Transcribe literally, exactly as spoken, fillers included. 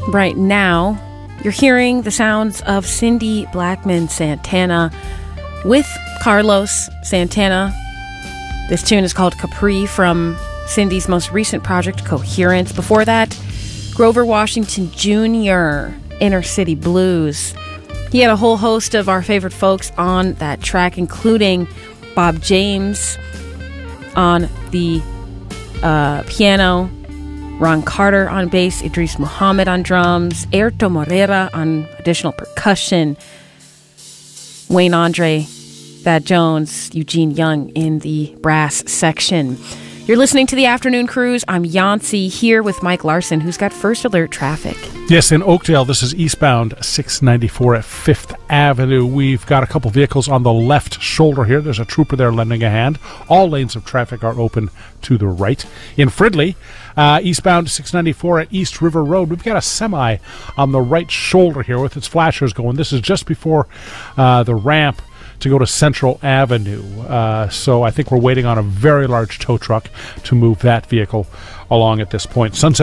right now. You're hearing the sounds of Cindy Blackman Santana with Carlos Santana. This tune is called Capri from Cindy's most recent project, Coherence. Before that, Grover Washington Junior, Inner City Blues. He had a whole host of our favorite folks on that track, including Bob James on the uh, piano, Ron Carter on bass, Idris Muhammad on drums, Airto Morera on additional percussion, Wayne Andre, Thad Jones, Eugene Young in the brass section. You're listening to The Afternoon Cruise. I'm Yancy here with Mike Larson, who's got First Alert traffic. Yes, in Oakdale, this is eastbound six ninety-four at Fifth Avenue. We've got a couple vehicles on the left shoulder here. There's a trooper there lending a hand. All lanes of traffic are open to the right. In Fridley, uh, eastbound six ninety-four at East River Road, we've got a semi on the right shoulder here with its flashers going. This is just before uh, the ramp to go to Central Avenue. Uh, so I think we're waiting on a very large tow truck to move that vehicle along at this point. Sunset